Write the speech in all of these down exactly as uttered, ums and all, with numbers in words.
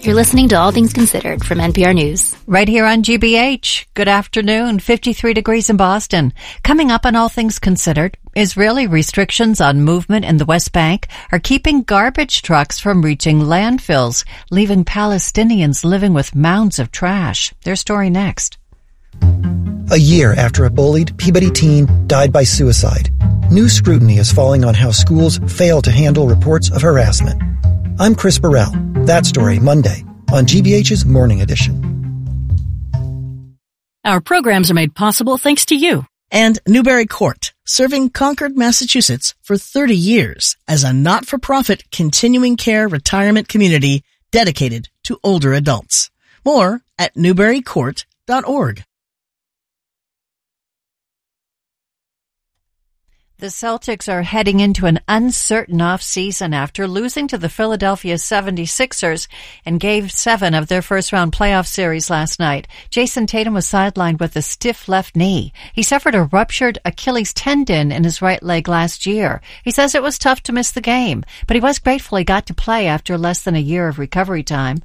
You're listening to All Things Considered from N P R News. Right here on G B H. Good afternoon. fifty-three degrees in Boston. Coming up on All Things Considered, Israeli restrictions on movement in the West Bank are keeping garbage trucks from reaching landfills, leaving Palestinians living with mounds of trash. Their story next. A year after a bullied Peabody teen died by suicide, new scrutiny is falling on how schools fail to handle reports of harassment. I'm Chris Burrell. That story Monday on G B H's Morning Edition. Our programs are made possible thanks to you. And Newbury Court, serving Concord, Massachusetts for thirty years as a not-for-profit continuing care retirement community dedicated to older adults. More at newbury court dot org. The Celtics are heading into an uncertain off-season after losing to the Philadelphia seventy-sixers in Game seven of their first-round playoff series last night. Jason Tatum was sidelined with a stiff left knee. He suffered a ruptured Achilles tendon in his right leg last year. He says it was tough to miss the game, but he was grateful he got to play after less than a year of recovery time.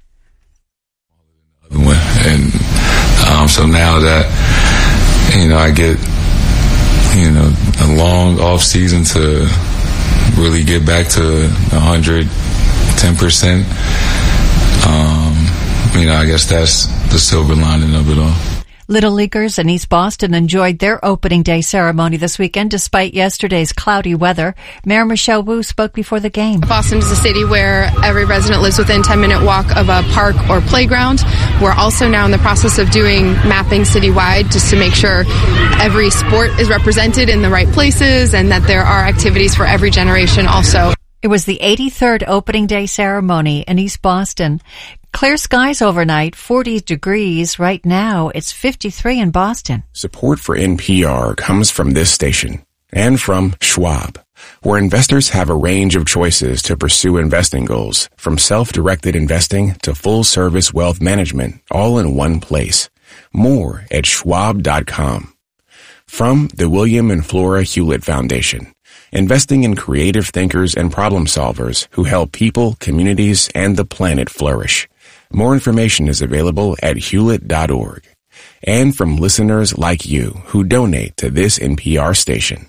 And um, so now that, you know, I get... you know, a long off season to really get back to one hundred ten percent. Um, you know, I guess that's the silver lining of it all. Little Leaguers in East Boston enjoyed their opening day ceremony this weekend despite yesterday's cloudy weather. Mayor Michelle Wu spoke before the game. Boston is a city where every resident lives within ten minute walk of a park or playground. We're also now in the process of doing mapping citywide just to make sure every sport is represented in the right places and that there are activities for every generation also. It was the eighty-third opening day ceremony in East Boston. Clear skies overnight, forty degrees. Right now, it's fifty-three in Boston. Support for N P R comes from this station and from Schwab, where investors have a range of choices to pursue investing goals, from self-directed investing to full-service wealth management, all in one place. More at schwab dot com. From the William and Flora Hewlett Foundation, investing in creative thinkers and problem solvers who help people, communities, and the planet flourish. More information is available at hewlett dot org. And from listeners like you who donate to this N P R station.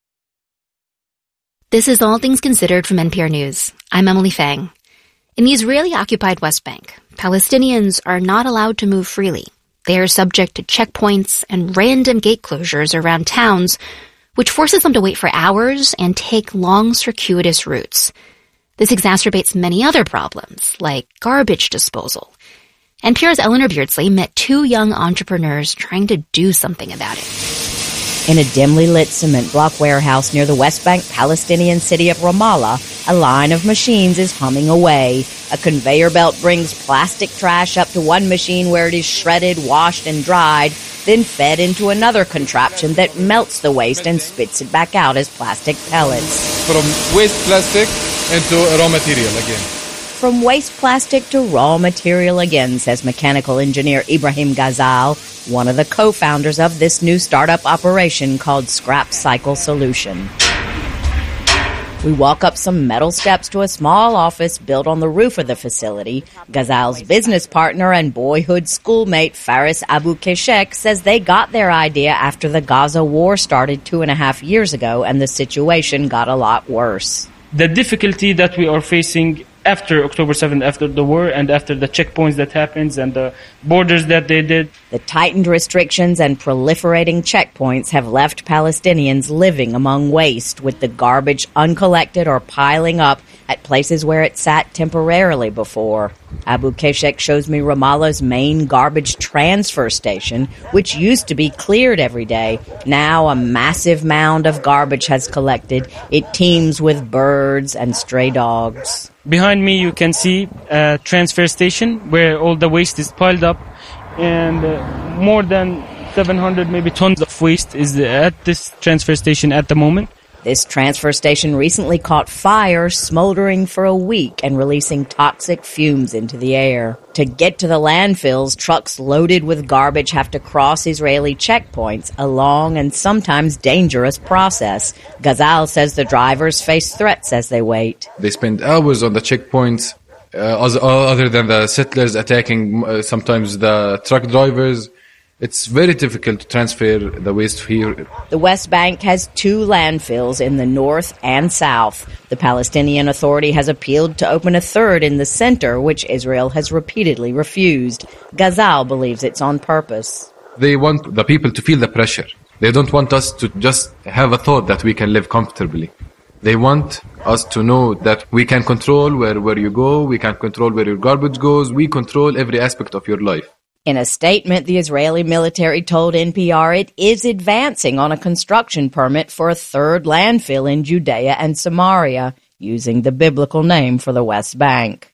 This is All Things Considered from N P R News. I'm Emily Fang. In the Israeli-occupied West Bank, Palestinians are not allowed to move freely. They are subject to checkpoints and random gate closures around towns, which forces them to wait for hours and take long, circuitous routes. This exacerbates many other problems, like garbage disposal. N P R's Eleanor Beardsley met two young entrepreneurs trying to do something about it. In a dimly lit cement block warehouse near the West Bank Palestinian city of Ramallah, a line of machines is humming away. A conveyor belt brings plastic trash up to one machine where it is shredded, washed, and dried, then fed into another contraption that melts the waste and spits it back out as plastic pellets. From waste plastic into raw material again. From waste plastic to raw material again, says mechanical engineer Ibrahim Ghazal, one of the co-founders of this new startup operation called Scrap Cycle Solution. We walk up some metal steps to a small office built on the roof of the facility. Ghazal's business partner and boyhood schoolmate Faris Abu Keshek says they got their idea after the Gaza war started two and a half years ago and the situation got a lot worse. The difficulty that we are facing after October seventh, after the war and after the checkpoints that happens and the borders that they did. The tightened restrictions and proliferating checkpoints have left Palestinians living among waste, with the garbage uncollected or piling up at places where it sat temporarily before. Abu Keshek shows me Ramallah's main garbage transfer station, which used to be cleared every day. Now a massive mound of garbage has collected. It teems with birds and stray dogs. Behind me you can see a transfer station where all the waste is piled up, and uh, more than seven hundred maybe tons of waste is at this transfer station at the moment. This transfer station recently caught fire, smoldering for a week and releasing toxic fumes into the air. To get to the landfills, trucks loaded with garbage have to cross Israeli checkpoints, a long and sometimes dangerous process. Ghazal says the drivers face threats as they wait. They spend hours on the checkpoints uh, other than the settlers attacking uh, sometimes the truck drivers. It's very difficult to transfer the waste here. The West Bank has two landfills in the north and south. The Palestinian Authority has appealed to open a third in the center, which Israel has repeatedly refused. Ghazal believes it's on purpose. They want the people to feel the pressure. They don't want us to just have a thought that we can live comfortably. They want us to know that we can control where, where you go, we can control where your garbage goes, we control every aspect of your life. In a statement, the Israeli military told N P R it is advancing on a construction permit for a third landfill in Judea and Samaria, using the biblical name for the West Bank.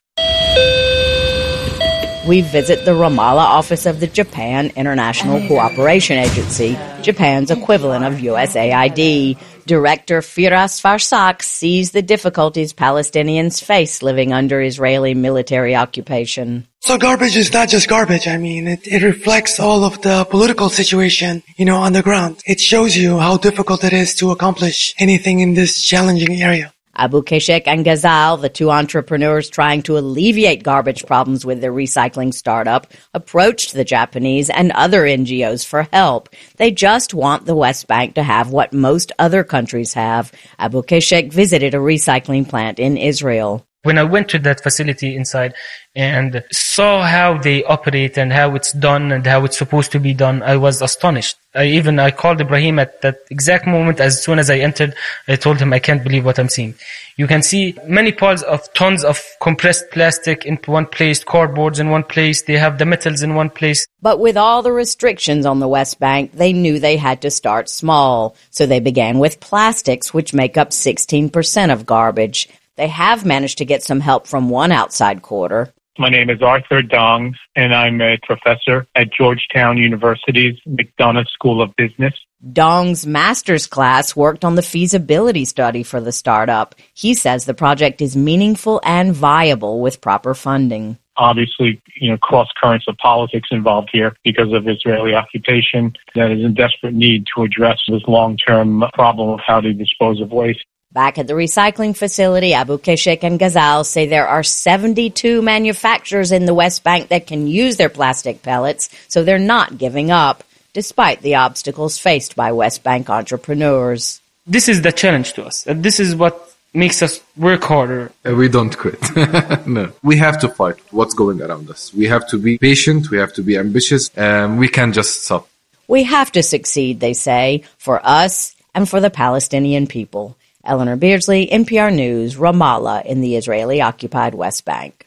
We visit the Ramallah office of the Japan International Cooperation Agency, Japan's equivalent of U S A I D. Director Firas Farsak sees the difficulties Palestinians face living under Israeli military occupation. So garbage is not just garbage. I mean, it, it reflects all of the political situation, you know, on the ground. It shows you how difficult it is to accomplish anything in this challenging area. Abu Keshek and Ghazal, the two entrepreneurs trying to alleviate garbage problems with their recycling startup, approached the Japanese and other N G Os for help. They just want the West Bank to have what most other countries have. Abu Keshek visited a recycling plant in Israel. When I went to that facility inside and saw how they operate and how it's done and how it's supposed to be done, I was astonished. I even, I called Ibrahim at that exact moment. As soon as I entered, I told him, I can't believe what I'm seeing. You can see many piles of tons of compressed plastic in one place, cardboards in one place, they have the metals in one place. But with all the restrictions on the West Bank, they knew they had to start small. So they began with plastics, which make up sixteen percent of garbage. They have managed to get some help from one outside quarter. My name is Arthur Dongs, and I'm a professor at Georgetown University's McDonough School of Business. Dong's master's class worked on the feasibility study for the startup. He says the project is meaningful and viable with proper funding. Obviously, you know, cross currents of politics involved here because of Israeli occupation that is in desperate need to address this long-term problem of how to dispose of waste. Back at the recycling facility, Abu Keshek and Ghazal say there are seventy-two manufacturers in the West Bank that can use their plastic pellets, so they're not giving up, despite the obstacles faced by West Bank entrepreneurs. This is the challenge to us. This is what makes us work harder. We don't quit. No. We have to fight what's going around us. We have to be patient, we have to be ambitious, and we can't just stop. We have to succeed, they say, for us and for the Palestinian people. Eleanor Beardsley, N P R News, Ramallah in the Israeli-occupied West Bank.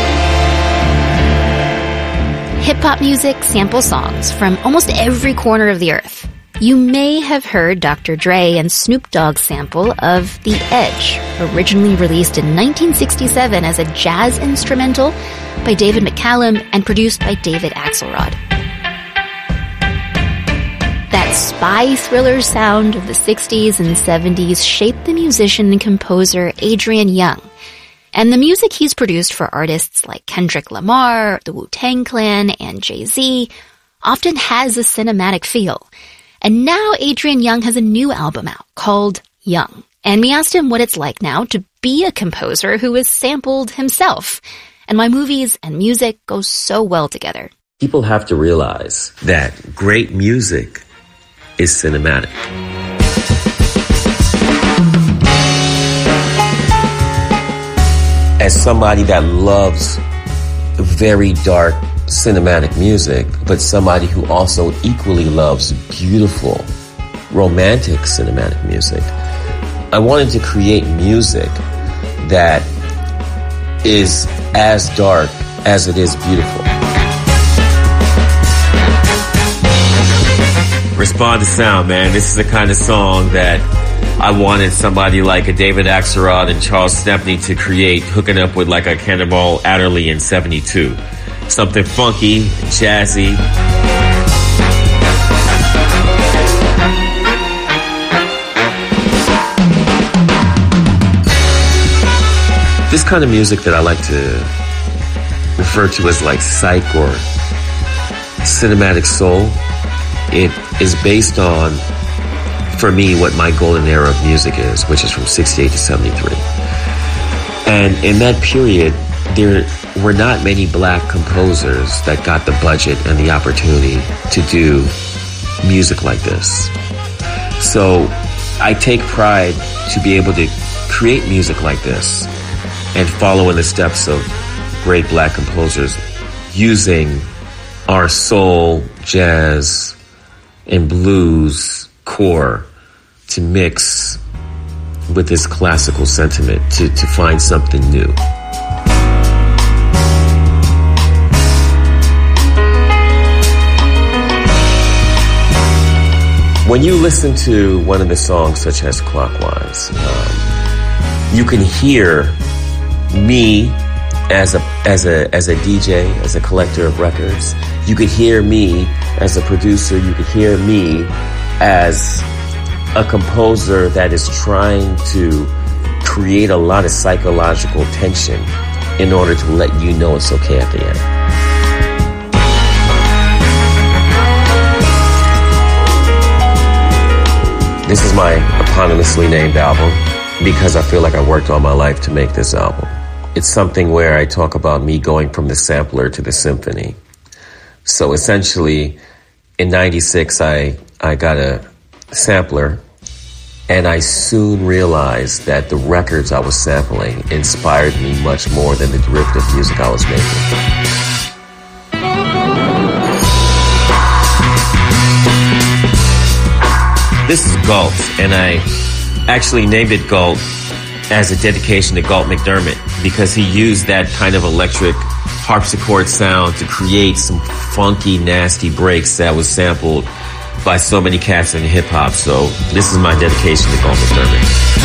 Hip-hop music samples songs from almost every corner of the earth. You may have heard Doctor Dre and Snoop Dogg's sample of The Edge, originally released in nineteen sixty-seven as a jazz instrumental by David McCallum and produced by David Axelrod. That spy thriller sound of the sixties and seventies shaped the musician and composer Adrian Young. And the music he's produced for artists like Kendrick Lamar, the Wu-Tang Clan, and Jay-Z often has a cinematic feel. And now Adrian Young has a new album out called Young. And we asked him what it's like now to be a composer who has sampled himself, and why movies and music go so well together. People have to realize that great music is cinematic. As somebody that loves very dark cinematic music, but somebody who also equally loves beautiful, romantic cinematic music, I wanted to create music that is as dark as it is beautiful. Respond to sound, man. This is the kind of song that I wanted somebody like a David Axelrod and Charles Stepney to create, hooking up with like a Cannonball Adderley in seventy-two. Something funky, jazzy. This kind of music that I like to refer to as like psych or cinematic soul, it is based on, for me, what my golden era of music is, which is from sixty-eight to seventy-three. And in that period, there were not many black composers that got the budget and the opportunity to do music like this. So I take pride to be able to create music like this and follow in the steps of great black composers using our soul, jazz, and blues core to mix with this classical sentiment to, to find something new. When you listen to one of the songs such as Clockwise, um, you can hear me as a as a as a D J, as a collector of records. You could hear me as a producer. You could hear me as a composer that is trying to create a lot of psychological tension in order to let you know it's okay at the end. This is my eponymously named album because I feel like I worked all my life to make this album. It's something where I talk about me going from the sampler to the symphony. So essentially, in ninety-six, I, I got a sampler, and I soon realized that the records I was sampling inspired me much more than the derivative music I was making. This is Galt, and I actually named it Galt as a dedication to Galt McDermott because he used that kind of electric harpsichord sound to create some funky, nasty breaks that was sampled by so many cats in hip-hop. So this is my dedication to Galt McDermott.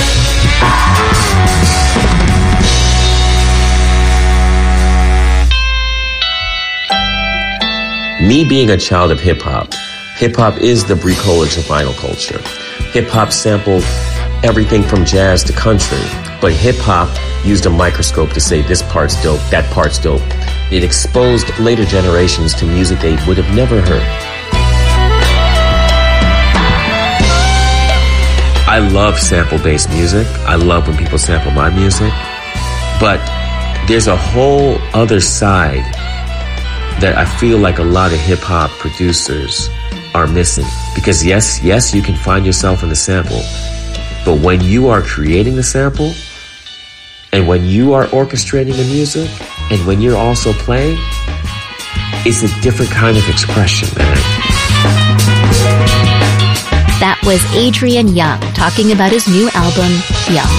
Me being a child of hip-hop, hip-hop is the bricolage of vinyl culture. Hip-hop sampled everything from jazz to country, but hip-hop used a microscope to say this part's dope, that part's dope. It exposed later generations to music they would have never heard. I love sample-based music. I love when people sample my music. But there's a whole other side that I feel like a lot of hip-hop producers are missing. Because yes, yes, you can find yourself in the sample, but when you are creating the sample, and when you are orchestrating the music, and when you're also playing, it's a different kind of expression, man. That was Adrian Younge talking about his new album, Young.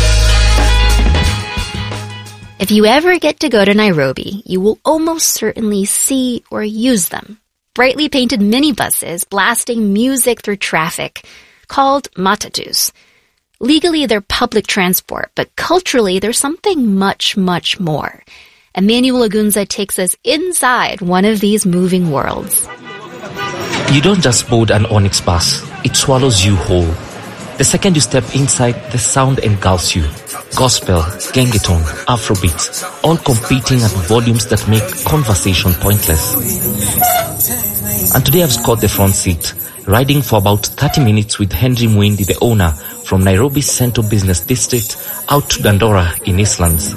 If you ever get to go to Nairobi, you will almost certainly see or use them. Brightly painted minibuses blasting music through traffic, called matatus. Legally, they're public transport, but culturally, they're something much, much more. Emmanuel Agunza takes us inside one of these moving worlds. You don't just board an Onyx bus, it swallows you whole. The second you step inside, the sound engulfs you. Gospel, gengeton, Afrobeats, all competing at volumes that make conversation pointless. And today I've scored the front seat, riding for about thirty minutes with Henry Mwindi, the owner, from Nairobi's Central Business District out to Dandora in Eastlands.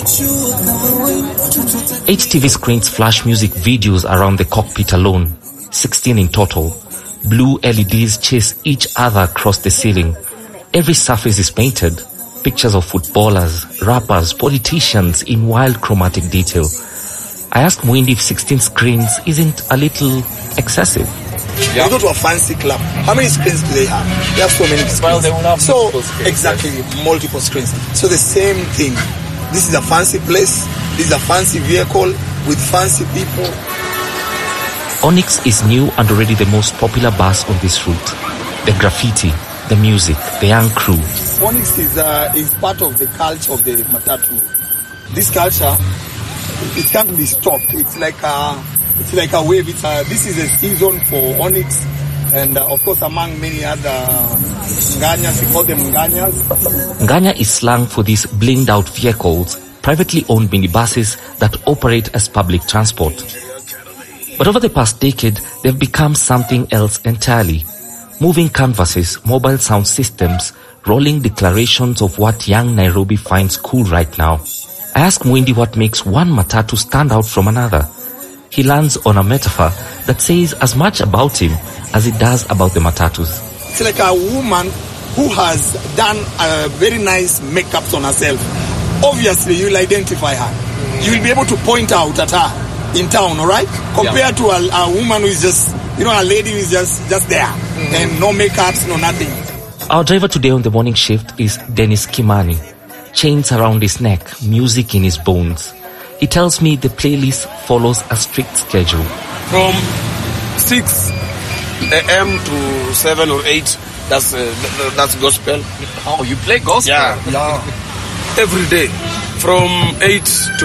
Eight T V screens flash music videos around the cockpit alone, sixteen in total. Blue L E Ds chase each other across the ceiling. Every surface is painted. Pictures of footballers, rappers, politicians in wild chromatic detail. I asked Mwindi if sixteen screens isn't a little excessive. Yeah. You go to a fancy club. How many screens do they have? They have so many screens. Well, they will have so multiple screens. Exactly, yes. Multiple screens. So the same thing. This is a fancy place. This is a fancy vehicle with fancy people. Onyx is new and already the most popular bus on this route. The graffiti, the music, the young crew. Onyx is uh, is part of the culture of the matatu. This culture, it can't be stopped. It's like a, it's like a wave. It's a, this is a season for Onyx, and uh, of course among many other nganyas, we call them nganyas. Nganya is slang for these blinged out vehicles, privately owned minibuses that operate as public transport. But over the past decade, they've become something else entirely. Moving canvases, mobile sound systems, rolling declarations of what young Nairobi finds cool right now. I ask Mwindi what makes one matatu stand out from another. He lands on a metaphor that says as much about him as it does about the matatus. It's like a woman who has done a very nice makeup on herself. Obviously, you'll identify her. You'll be able to point out at her in town, all right? Compared yeah. to a, a woman who is just, you know, a lady who is just, just there. Mm-hmm. And no makeups, no nothing. Our driver today on the morning shift is Dennis Kimani. Chains around his neck, music in his bones. He tells me the playlist follows a strict schedule. From six a.m. to seven or eight, that's uh, that's gospel. Oh, you play gospel? Yeah, yeah. Every day. From eight to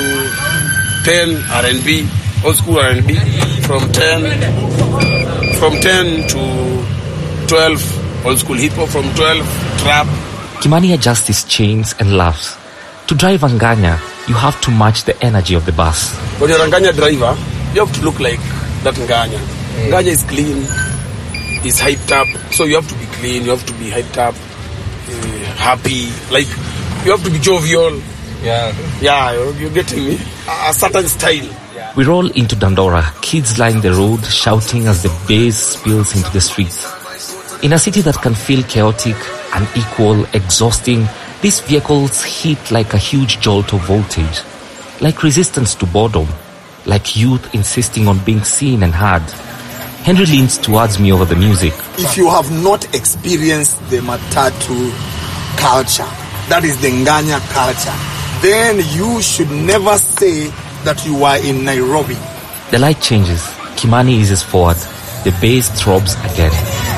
ten, R and B, old school R and B. From ten, from ten to twelve, old school hip hop. From twelve, trap. Kimani adjusts his chains and laughs. To drive Nganya, you have to match the energy of the bus. When you're a Nganya driver, you have to look like that Nganya. Mm. Nganya is clean, is hyped up, so you have to be clean, you have to be hyped up, uh, happy, like you have to be jovial. Yeah, yeah, you're getting me? A, a certain style. We roll into Dandora, kids line the road, shouting as the bass spills into the streets. In a city that can feel chaotic, unequal, exhausting, these vehicles hit like a huge jolt of voltage, like resistance to boredom, like youth insisting on being seen and heard. Henry leans towards me over the music. If you have not experienced the matatu culture, that is the Nganya culture, then you should never say that you are in Nairobi. The light changes. Kimani eases forward. The bass throbs again.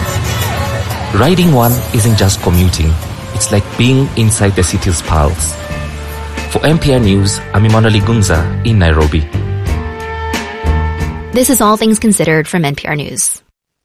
Riding one isn't just commuting. It's like being inside the city's pulse. For N P R News, I'm Emmanuel Igunza in Nairobi. This is All Things Considered from N P R News.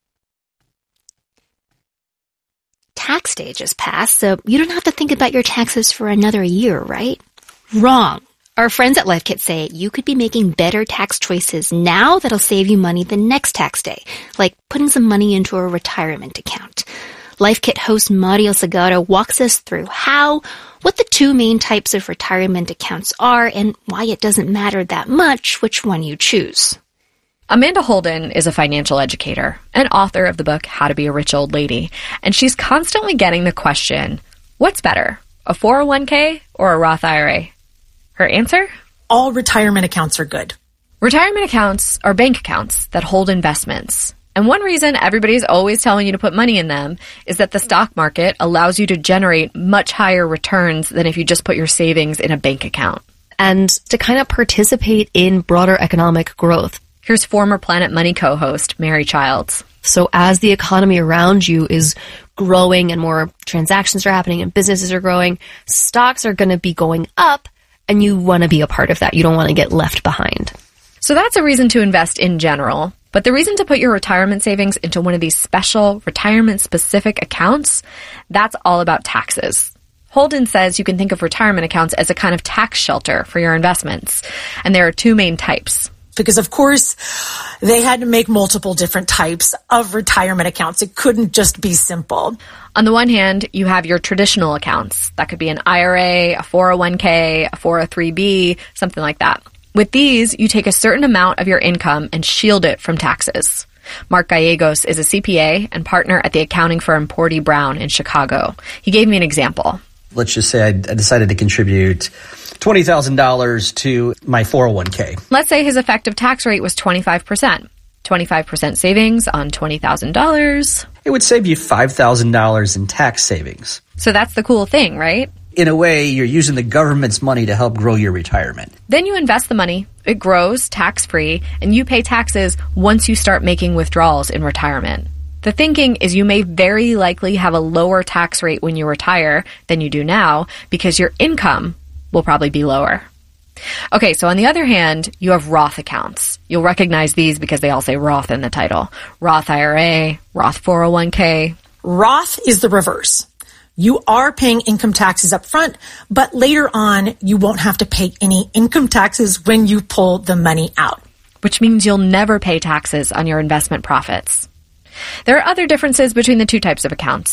Tax day just passed, so you don't have to think about your taxes for another year, right? Wrong. Our friends at LifeKit say you could be making better tax choices now that'll save you money the next tax day, like putting some money into a retirement account. LifeKit host Mario Sagara walks us through how, what the two main types of retirement accounts are, and why it doesn't matter that much which one you choose. Amanda Holden is a financial educator and author of the book How to Be a Rich Old Lady, and she's constantly getting the question, what's better, a four oh one k or a Roth I R A? Her answer? All retirement accounts are good. Retirement accounts are bank accounts that hold investments. And one reason everybody's always telling you to put money in them is that the stock market allows you to generate much higher returns than if you just put your savings in a bank account. And to kind of participate in broader economic growth. Here's former Planet Money co-host Mary Childs. So as the economy around you is growing and more transactions are happening and businesses are growing, stocks are going to be going up, and you want to be a part of that. You don't want to get left behind. So that's a reason to invest in general. But the reason to put your retirement savings into one of these special retirement-specific accounts, that's all about taxes. Holden says you can think of retirement accounts as a kind of tax shelter for your investments. And there are two main types. Because, of course, they had to make multiple different types of retirement accounts. It couldn't just be simple. On the one hand, you have your traditional accounts. That could be an I R A, a four oh one k, a four oh three b, something like that. With these, you take a certain amount of your income and shield it from taxes. Mark Gallegos is a C P A and partner at the accounting firm Porty Brown in Chicago. He gave me an example. Let's just say I decided to contribute twenty thousand dollars to my four oh one k. Let's say his effective tax rate was twenty-five percent. twenty-five percent savings on twenty thousand dollars. It would save you five thousand dollars in tax savings. So that's the cool thing, right? In a way, you're using the government's money to help grow your retirement. Then you invest the money, it grows tax-free, and you pay taxes once you start making withdrawals in retirement. The thinking is you may very likely have a lower tax rate when you retire than you do now because your income will probably be lower. Okay, so on the other hand, you have Roth accounts. You'll recognize these because they all say Roth in the title. Roth I R A, Roth four oh one k. Roth is the reverse. You are paying income taxes up front, but later on, you won't have to pay any income taxes when you pull the money out. Which means you'll never pay taxes on your investment profits. There are other differences between the two types of accounts.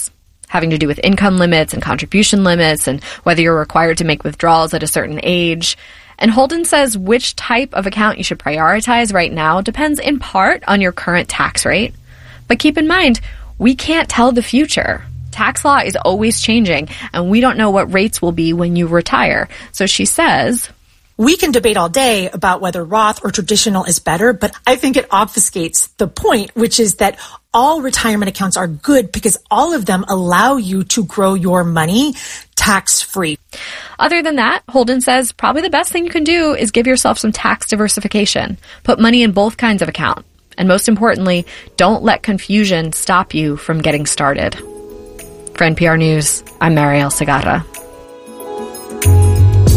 having to do with income limits and contribution limits and whether you're required to make withdrawals at a certain age. And Holden says which type of account you should prioritize right now depends in part on your current tax rate. But keep in mind, we can't tell the future. Tax law is always changing, and we don't know what rates will be when you retire. So she says, we can debate all day about whether Roth or traditional is better, but I think it obfuscates the point, which is that all retirement accounts are good because all of them allow you to grow your money tax-free. Other than that, Holden says probably the best thing you can do is give yourself some tax diversification. Put money in both kinds of account. And most importantly, don't let confusion stop you from getting started. For N P R News, I'm Mariel Segarra.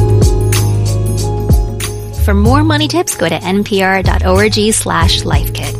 For more money tips, go to npr.org slash lifekit.